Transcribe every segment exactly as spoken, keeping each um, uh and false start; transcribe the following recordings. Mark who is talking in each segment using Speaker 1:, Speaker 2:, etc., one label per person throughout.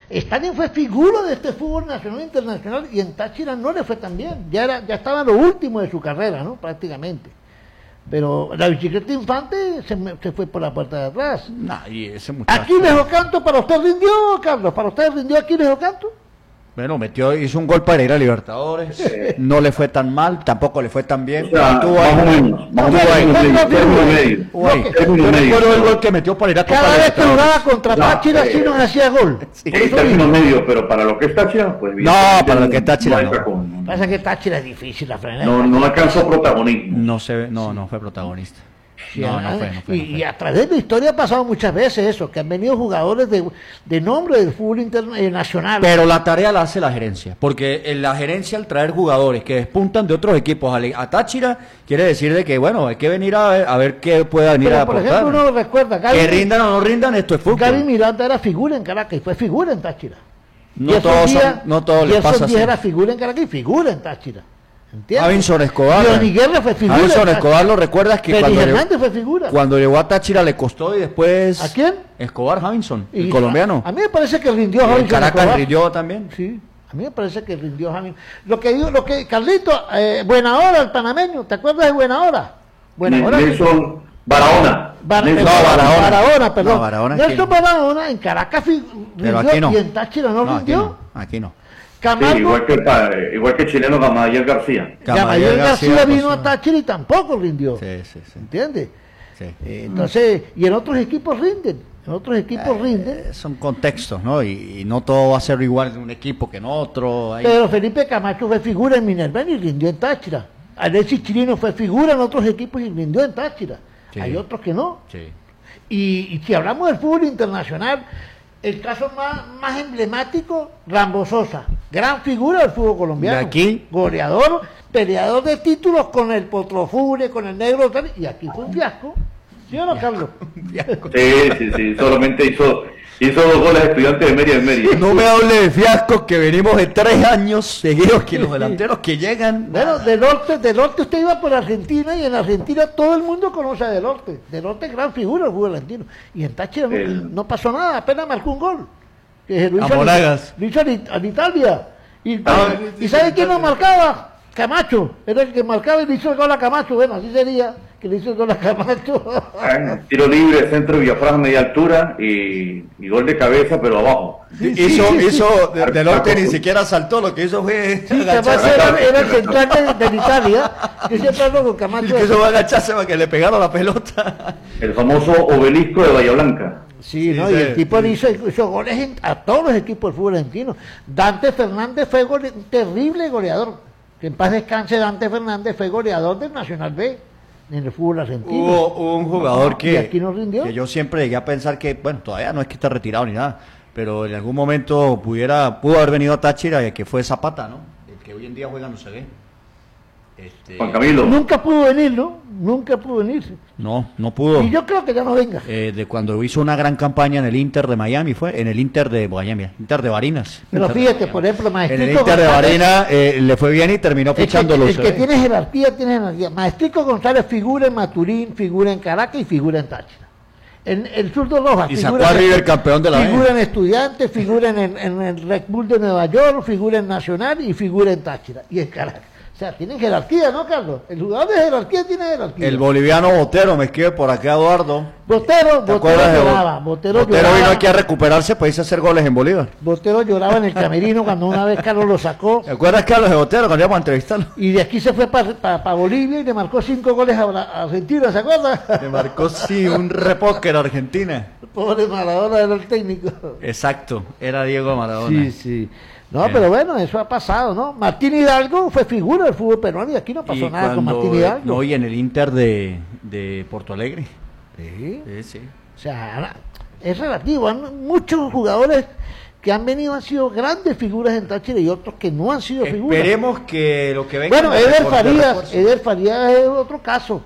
Speaker 1: Stanley fue figura de este fútbol nacional e internacional y en Táchira no le fue tan bien. Ya, era, ya estaba en lo último de su carrera, ¿no? Prácticamente. Pero la bicicleta Infante se, se fue por la puerta de atrás.
Speaker 2: Nah, y ese muchacho...
Speaker 1: Aquiles Ocanto, ¿para usted rindió, Carlos? ¿Para usted rindió Aquiles Ocanto?
Speaker 2: Bueno, metió, hizo un gol para ir a Libertadores, sí. No le fue tan mal, tampoco le fue tan bien.
Speaker 3: O sea,
Speaker 2: estuvo
Speaker 3: más
Speaker 2: ahí,
Speaker 3: o menos, más o menos, término medio.
Speaker 2: Yo recuerdo el gol que metió para ir a Copa
Speaker 1: Cada vez que jugaba contra Táchira, sí nos hacía gol.
Speaker 3: Sí, término medio, pero para lo que es Táchira, pues bien.
Speaker 2: No, para lo que es Táchira no.
Speaker 1: no. Pasa que Táchira es difícil la frenada.
Speaker 3: No, no alcanzó protagonismo.
Speaker 2: No se, no, no fue protagonista.
Speaker 1: Sí,
Speaker 2: no, no fue, no fue,
Speaker 1: y,
Speaker 2: no fue.
Speaker 1: y a través de la historia ha pasado muchas veces eso, que han venido jugadores de, de nombre del fútbol internacional.
Speaker 2: Pero la tarea la hace la gerencia, porque en la gerencia al traer jugadores que despuntan de otros equipos a, a Táchira, quiere decir de que bueno, hay que venir a ver, a ver qué puede venir
Speaker 1: Pero,
Speaker 2: a
Speaker 1: por
Speaker 2: aportar.
Speaker 1: ejemplo, uno recuerda, Gaby,
Speaker 2: que rindan o no rindan, esto es fútbol.
Speaker 1: Gaby Miranda era figura en Caracas y fue figura en Táchira.
Speaker 2: No todos, son, no todos les pasa así.
Speaker 1: era figura en Caracas y figura en Táchira. ¿Entiendes?
Speaker 2: Javinson Escobar.
Speaker 1: Johnny Guerra fue figura.
Speaker 2: Javinson Escobar, lo recuerdas que
Speaker 1: cuando
Speaker 2: llegó,
Speaker 1: fue figura.
Speaker 2: cuando llegó a Táchira le costó y después.
Speaker 1: ¿A quién?
Speaker 2: Escobar Javinson, el
Speaker 1: y
Speaker 2: colombiano.
Speaker 1: A, a mí me parece que rindió
Speaker 2: Javinson.
Speaker 1: En
Speaker 2: Caracas
Speaker 1: Escobar.
Speaker 2: rindió también.
Speaker 1: Sí, a mí me parece que rindió Javinson. Lo que digo, lo que Carlito, eh, Buena Hora, el panameño, ¿te acuerdas de Buena Hora? Buena Hora.
Speaker 3: Nelson Barahona.
Speaker 1: Bar
Speaker 3: Nelson
Speaker 1: no,
Speaker 3: Barahona.
Speaker 1: Barahona, perdón.
Speaker 2: No, Barahona
Speaker 1: Nelson Barahona en Caracas rindió
Speaker 2: aquí no.
Speaker 1: y en Táchira no,
Speaker 2: no
Speaker 1: rindió.
Speaker 2: Aquí no. Aquí no.
Speaker 1: Camargo,
Speaker 3: sí, igual que el igual que el chileno Gamaliel García.
Speaker 1: Gamaliel García, García vino a Táchira y tampoco rindió.
Speaker 2: Sí, sí, sí.
Speaker 1: ¿Entiendes?
Speaker 2: Sí.
Speaker 1: Eh, entonces, y en otros equipos rinden. En otros equipos eh, rinden.
Speaker 2: Son contextos, ¿no? Y, y no todo va a ser igual de un equipo que en otro. Hay...
Speaker 1: Pero Felipe Camacho fue figura en Minerva y rindió en Táchira. Alexis Chirino fue figura en otros equipos y rindió en Táchira. Sí. Hay otros que no.
Speaker 2: Sí.
Speaker 1: Y, y si hablamos del fútbol internacional, el caso más, más emblemático, Rambo Sosa, gran figura del fútbol colombiano.
Speaker 2: ¿Y aquí?
Speaker 1: Goleador, peleador de títulos con el Potrofure, con el Negro, y aquí fue un fiasco. ¿Sí o no, Carlos?
Speaker 3: Sí, sí, sí, solamente hizo, hizo dos goles Estudiantes de Mérida en Mérida.
Speaker 2: No me hable de fiascos que venimos de tres años seguidos que los delanteros que llegan.
Speaker 1: Bueno, del norte, del norte usted iba por Argentina y en Argentina todo el mundo conoce a Del Norte. Del Norte es gran figura del fútbol argentino. Y en Táchira no, el... no pasó nada, apenas marcó un gol. Que lo hizo
Speaker 2: a Monagas.
Speaker 1: Lo hizo en Italia. Y, ah, ¿y sabe quién lo marcaba? Camacho. Era el que marcaba y le hizo el gol a Camacho. Bueno, así sería. Que le hizo el gol a Camacho.
Speaker 3: Bueno, tiro libre, centro de Villafranca, media altura y, y gol de cabeza, pero abajo.
Speaker 2: Sí, hizo, sí, hizo sí. Del Norte ni siquiera saltó, lo que hizo fue
Speaker 1: sí, Camacho era, era el central de, de Italia. Yo siempre hablo con Camacho.
Speaker 2: Que eso va a agacharse para que le pegaron la pelota.
Speaker 3: El famoso obelisco de Bahía Blanca.
Speaker 1: Sí, ¿no? Sí, y el tipo sí. hizo, hizo goles en, a todos los equipos del fútbol argentino. Dante Fernández fue gole, un terrible goleador. Que en paz descanse, Dante Fernández fue goleador del Nacional B en el fútbol argentino.
Speaker 2: Hubo, hubo un jugador que,
Speaker 1: ¿Y aquí no rindió?
Speaker 2: que yo siempre llegué a pensar que, bueno, todavía no es que esté retirado ni nada, pero en algún momento pudiera pudo haber venido a Táchira, y que fue Zapata, ¿no? El que hoy en día juega no se ve.
Speaker 3: Este... Juan Camilo.
Speaker 1: Nunca pudo venir, ¿no? Nunca pudo venir.
Speaker 2: No, no pudo.
Speaker 1: Y yo creo que ya no venga.
Speaker 2: Eh, de cuando hizo una gran campaña en el Inter de Miami, fue en el Inter de Miami, Inter de Barinas.
Speaker 1: Pero
Speaker 2: Inter
Speaker 1: fíjate, por ejemplo, Maestrico
Speaker 2: en el Inter
Speaker 1: González,
Speaker 2: de Barinas eh, le fue bien y terminó fichando
Speaker 1: el
Speaker 2: los.
Speaker 1: El que, el que tiene jerarquía, tiene jerarquía. Maestrico González figura en Maturín, figura en Caracas y figura en Táchira. En el Zurdo Rojas.
Speaker 2: Y sacó a River campeón de la
Speaker 1: Figura en Estudiantes, figura en el, en el Red Bull de Nueva York, figura en Nacional y figura en Táchira y en Caracas. O sea, tienen jerarquía, ¿no, Carlos? El jugador de jerarquía tiene jerarquía.
Speaker 2: El boliviano Botero, me escribe por acá Eduardo.
Speaker 1: Botero, Botero lloraba. Botero,
Speaker 2: Botero
Speaker 1: lloraba.
Speaker 2: vino aquí a recuperarse para irse a hacer goles en Bolívar.
Speaker 1: Botero lloraba en el camerino cuando una vez Carlos lo sacó.
Speaker 2: ¿Te acuerdas, Carlos, de Botero, cuando íbamos a entrevistarlo?
Speaker 1: Y de aquí se fue para pa, pa Bolivia y le marcó cinco goles a, a Argentina, ¿se acuerda?
Speaker 2: Le marcó, sí, un repóquer a Argentina.
Speaker 1: Pobre Maradona era el técnico.
Speaker 2: Exacto, era Diego Maradona.
Speaker 1: Sí, sí. No, eh. pero bueno, eso ha pasado, ¿no? Martín Hidalgo fue figura del fútbol peruano y aquí no pasó
Speaker 2: y
Speaker 1: nada
Speaker 2: cuando,
Speaker 1: con Martín Hidalgo.
Speaker 2: No, y en el Inter de, de Porto Alegre.
Speaker 1: Sí.
Speaker 2: Sí, sí.
Speaker 1: O sea, es relativo. Hay muchos jugadores que han venido han sido grandes figuras en Táchira y otros que no han sido figuras.
Speaker 2: Esperemos que lo que venga.
Speaker 1: Bueno, Eder Farías, Eder Farías es otro caso.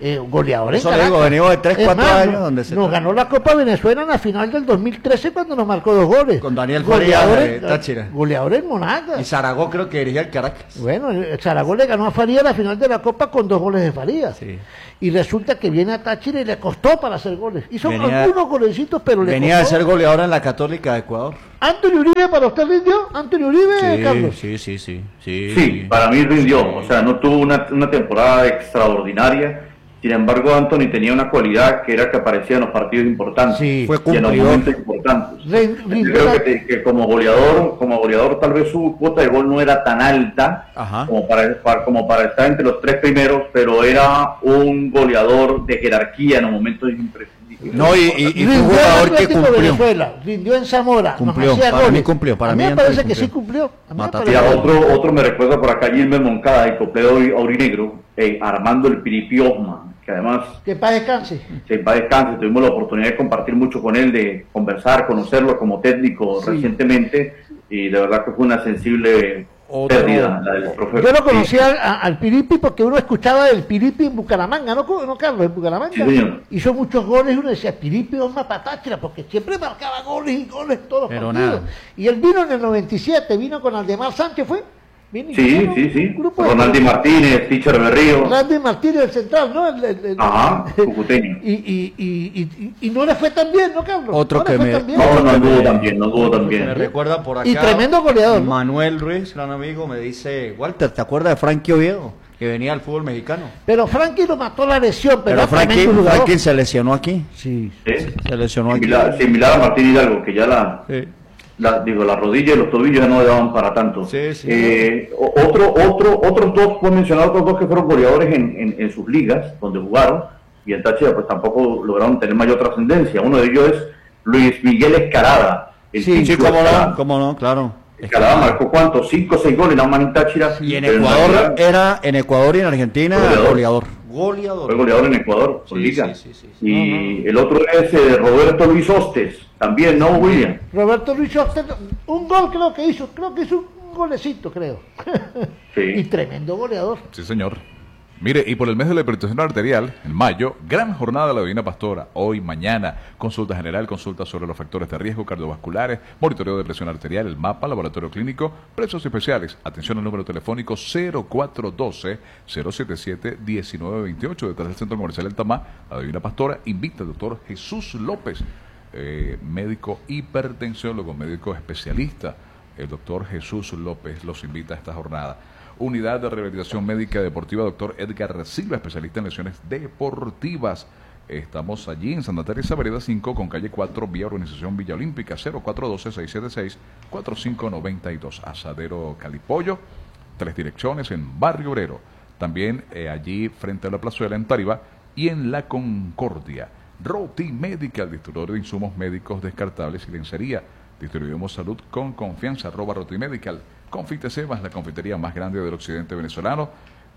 Speaker 1: eh, goleador en
Speaker 2: Eso
Speaker 1: Caracas.
Speaker 2: digo, venimos de tres,
Speaker 1: Es
Speaker 2: cuatro
Speaker 1: más,
Speaker 2: años
Speaker 1: nos-
Speaker 2: donde se
Speaker 1: nos
Speaker 2: tra-
Speaker 1: ganó la Copa Venezuela en la final del dos mil trece cuando nos marcó dos goles.
Speaker 2: Con Daniel Farías
Speaker 1: Goleador
Speaker 2: de
Speaker 1: en-
Speaker 2: Táchira.
Speaker 1: Goleador en Monagas.
Speaker 2: Y Zaragoza creo que dirigía el Caracas.
Speaker 1: Bueno, el Zaragoza le ganó a Farías la final de la Copa con dos goles de Farías.
Speaker 2: Sí.
Speaker 1: Y resulta que viene a Táchira y le costó para hacer goles. Hizo
Speaker 2: Venía-
Speaker 1: algunos golecitos, pero le
Speaker 2: Venía de
Speaker 1: costó.
Speaker 2: ser goleador en la Católica de Ecuador.
Speaker 1: Antonio Uribe, ¿para usted rindió? Antonio Uribe, Carlos.
Speaker 2: sí, sí, sí, sí.
Speaker 3: Sí, para mí rindió, o sea, no tuvo una, una temporada extraordinaria, sin embargo Anthony tenía una cualidad que era que aparecía en los partidos importantes
Speaker 1: Sí.
Speaker 2: Fue
Speaker 3: y en los
Speaker 2: cumplidor.
Speaker 3: momentos importantes.
Speaker 1: Rin-
Speaker 3: Yo
Speaker 1: rindió
Speaker 3: creo
Speaker 1: la-
Speaker 3: que, te- que como goleador, como goleador tal vez su cuota de gol no era tan alta
Speaker 2: Ajá.
Speaker 3: como para, para- como para estar entre los tres primeros, pero era un goleador de jerarquía en los momentos imprescindibles.
Speaker 2: No, y, y, y fue un
Speaker 1: Rindió en
Speaker 2: jugador que
Speaker 1: Atlético
Speaker 2: cumplió.
Speaker 1: Venezuela, rindió en Zamora, nos
Speaker 2: Cumplió,
Speaker 1: hacía
Speaker 2: para mí
Speaker 1: goles.
Speaker 2: cumplió, para
Speaker 1: a mí
Speaker 2: mí
Speaker 1: me
Speaker 2: Anthony
Speaker 1: parece que sí
Speaker 2: cumplió.
Speaker 1: cumplió. A mí me
Speaker 2: Mata-
Speaker 3: Y a
Speaker 1: parece-
Speaker 3: otro, otro me recuerda por acá Gilmer Moncada y Copleo Aurinegro, eh, Armando el Piripi Osma, que además
Speaker 1: Que paz descanse.
Speaker 3: se va a descanso, tuvimos la oportunidad de compartir mucho con él, de conversar, conocerlo como técnico
Speaker 1: Sí.
Speaker 3: recientemente, y de verdad que fue una sensible
Speaker 2: Otro-
Speaker 3: pérdida la del profe.
Speaker 1: Yo lo conocía al, a- al Piripi porque uno escuchaba del Piripi en Bucaramanga, ¿no, no Carlos? En Bucaramanga.
Speaker 3: Sí, señor.
Speaker 1: Hizo muchos goles y uno decía, Piripi Osma Patáchira, porque siempre marcaba goles y goles todos los
Speaker 2: Pero
Speaker 1: partidos.
Speaker 2: nada.
Speaker 1: Y él vino en el noventa y siete, vino con Aldemar Sánchez, ¿fue? Vino y
Speaker 3: Sí,
Speaker 1: vino
Speaker 3: sí, sí.
Speaker 1: un grupo de-
Speaker 3: Ronaldi Martínez, Teacher Berrío.
Speaker 1: Randy Martínez, el central, ¿no? El- el- el-
Speaker 3: Ajá, cucuteño.
Speaker 1: y, y, y, y, y no le fue tan bien, ¿no, Carlos?
Speaker 2: Otro
Speaker 1: no
Speaker 2: que
Speaker 1: le fue
Speaker 2: me-
Speaker 1: tan bien.
Speaker 3: No, no
Speaker 2: que
Speaker 3: anduvo
Speaker 2: me-
Speaker 3: tan bien, no anduvo tan bien.
Speaker 2: Me recuerda por acá.
Speaker 1: Y tremendo goleador, ¿no?
Speaker 2: Manuel Ruiz, gran amigo, me dice, Walter, ¿te acuerdas de Frankie Oviedo? Que venía al fútbol mexicano.
Speaker 1: Pero Frankie lo mató la lesión, pero,
Speaker 2: Pero
Speaker 1: era
Speaker 2: Frankie,
Speaker 1: tremendo jugador.
Speaker 2: Frankie se lesionó aquí.
Speaker 1: Sí.
Speaker 3: ¿Sí?
Speaker 2: Se lesionó aquí.
Speaker 3: Similar, similar a Martín Hidalgo, que ya la,
Speaker 2: Sí.
Speaker 3: la- digo, las rodillas y los tobillos ya no le daban para tanto.
Speaker 2: Sí, sí.
Speaker 3: Eh, o- otro, otro, otros dos, fue mencionado otros dos que fueron goleadores en, en, en sus ligas, donde jugaron, y en Táchira pues tampoco lograron tener mayor trascendencia. Uno de ellos es Luis Miguel Escarada. El
Speaker 2: Sí, sí,
Speaker 3: Pincho
Speaker 2: cómo
Speaker 3: Escarada.
Speaker 2: no, cómo no, claro.
Speaker 3: Escarada marcó cuántos, cinco o seis goles nada más en Táchira.
Speaker 2: Y en
Speaker 3: pero
Speaker 2: Ecuador
Speaker 3: realidad
Speaker 2: era, en Ecuador y en Argentina,
Speaker 3: Goleador.
Speaker 2: goleador. Goleador.
Speaker 3: fue goleador en Ecuador, por
Speaker 2: Sí,
Speaker 3: liga.
Speaker 2: sí, sí, sí, sí.
Speaker 3: Y el otro es eh, Roberto Luis Hostes, también, ¿no, William?
Speaker 1: Roberto Luis Oster, un gol creo que hizo, creo que hizo un golecito, creo.
Speaker 3: Sí.
Speaker 1: Y tremendo goleador.
Speaker 4: Sí, señor. Mire, y por el mes de la hipertensión arterial, en mayo, gran jornada de la Divina Pastora. Hoy, mañana, consulta general, consulta sobre los factores de riesgo cardiovasculares, monitoreo de presión arterial, el mapa, laboratorio clínico, precios especiales. Atención al número telefónico cero cuatro uno dos, cero siete siete, uno nueve dos ocho, detrás del Centro Comercial El Tamá. La Divina Pastora invita al doctor Jesús López, eh, médico hipertensiólogo, médico especialista. El doctor Jesús López los invita a esta jornada. Unidad de Rehabilitación Médica Deportiva, doctor Edgar Silva, especialista en lesiones deportivas. Estamos allí en Santa Teresa, Vereda cinco, con calle cuatro, vía Organización Villa Olímpica, cero cuatro uno dos, seis siete seis, cuatro cinco nueve dos. Asadero Calipollo, tres direcciones en Barrio Obrero. También eh, allí frente a la plazuela en Tarima y en La Concordia. Roti Medical, distribuidor de insumos médicos descartables y lencería. Distribuimos salud con confianza, arroba Roti Medical. Confitesebas, la confitería más grande del occidente venezolano.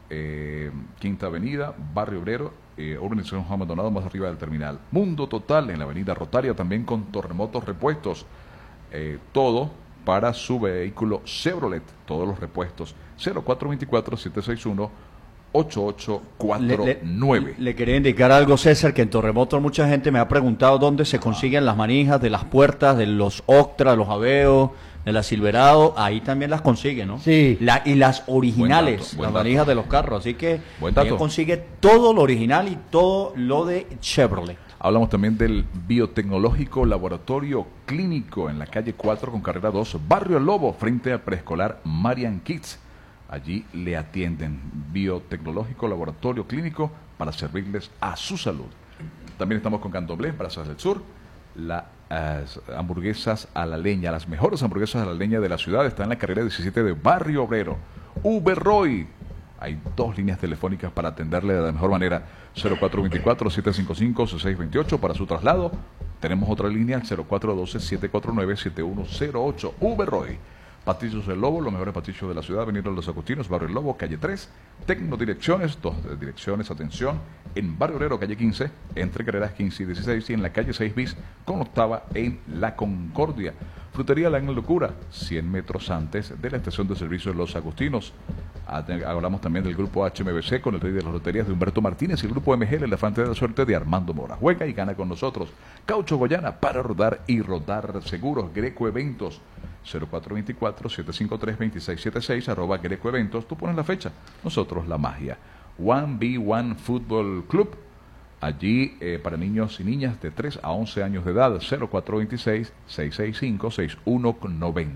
Speaker 4: Eh, Quinta Avenida, Barrio Obrero, eh, Organización Juan Maldonado, más arriba del terminal. Mundo Total en la Avenida Rotaria, también con Terremotos Repuestos. Eh, todo para su vehículo Chevrolet, todos los repuestos. cero cuatro dos cuatro, siete seis uno, ocho ocho cuatro nueve.
Speaker 2: Le, le quería indicar algo, César, que en Terremotos mucha gente me ha preguntado dónde se consiguen las manijas de las puertas, de los Octra, de los Aveos, de la Silverado. Ahí también las consigue, ¿no?
Speaker 1: Sí.
Speaker 2: La, y las originales,
Speaker 4: Buen dato, buen
Speaker 2: las
Speaker 4: dato.
Speaker 2: manijas de los carros. Así que
Speaker 4: Buen
Speaker 2: ahí
Speaker 4: dato.
Speaker 2: consigue todo lo original y todo lo de Chevrolet.
Speaker 4: Hablamos también del Biotecnológico Laboratorio Clínico en la calle cuatro con carrera dos, Barrio Lobo, frente al preescolar Marian Kids. Allí le atienden. Biotecnológico Laboratorio Clínico para servirles a su salud. También estamos con Candomblé, Brazas del Sur. Las hamburguesas a la leña, las mejores hamburguesas a la leña de la ciudad están en la carrera diecisiete de Barrio Obrero. Uberroy. Hay dos líneas telefónicas para atenderle de la mejor manera. cero cuatro dos cuatro, siete cinco cinco, seis seis dos ocho para su traslado. Tenemos otra línea, el cero cuatro uno dos, siete cuatro nueve, siete uno cero ocho. Uberroy. Pastillos del Lobo, los mejores pastillos de la ciudad, Avenida Los Agustinos, Barrio El Lobo, calle tres. Tecnodirecciones, dos direcciones, atención, en Barrio Obrero, calle quince, entre carreras quince y dieciséis, y en la calle seis bis, con octava en La Concordia. Frutería La Locura, cien metros antes de la estación de servicio de Los Agustinos. Hablamos también del grupo H M B C con el rey de las loterías de Humberto Martínez y el grupo M G, el elefante de la suerte de Armando Mora. Juega y gana con nosotros. Caucho Goyana para rodar y rodar seguros. Greco Eventos cero cuatro dos cuatro, siete cinco tres, dos seis siete seis, arroba Greco Eventos. Tú pones la fecha, nosotros la magia. uno B uno Fútbol Club. Allí eh, para niños y niñas de tres a once años de edad, cero cuatro dos seis, seis seis cinco, seis uno nueve cero.